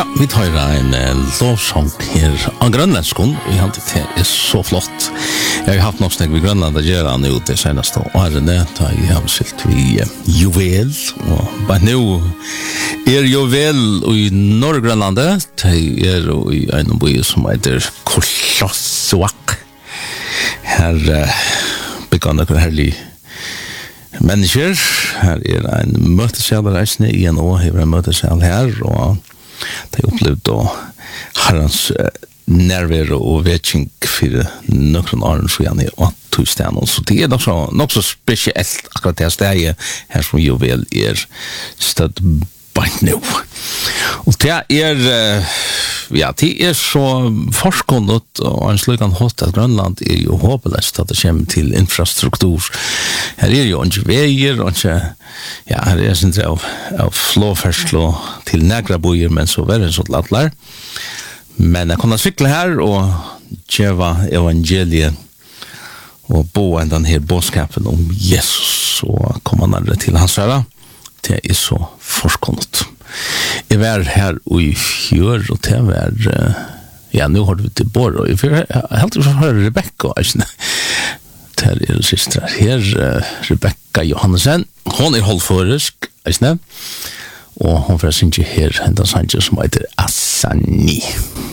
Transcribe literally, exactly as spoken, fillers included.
Vi tar en lovsång her av grønlandskon. Vi har det er så flott. Jeg har haft nok snakk ved Grønland å gjøre nu det seneste årene. Da jeg har silt vi juvel. Og bare nå er juvel i Nord-Grønlandet. Det er i en by som heter Kolossuaq. Her bygger noen herlig mennesker. Her er en møtesal reisende i en år. Her er en møtesal her, og de opplevde å herrens nærvær og vetjeng for noen år siden i åtte stedet. Så det er nok så, nok så spesielt akkurat det stedet her som jo vel er støtt bare nå. Og det er, ja, det er så forskunnet og en slik an hot at Grønland er jo håpeløst at det kommer til infrastruktur. Her er jo ikke veier, og ikke, ja, her er sin av, av flåferslo til negra bojer, men så verre så latlar. Men jeg kunne sykle her og gjøre evangeliet og bo en den her bådskapen om Jesus og komme nærmere til hans herre. Det er så forskunnet. Jeg var her i fjør, og det var, ja, nå har du til Bård, og jeg har helt til å høre Rebecca, ikke? Det er det siste her, Rebecca Johansen. Hun er holdføresk, ikke? Og hun får synge her, en sannsyn som heter Asani.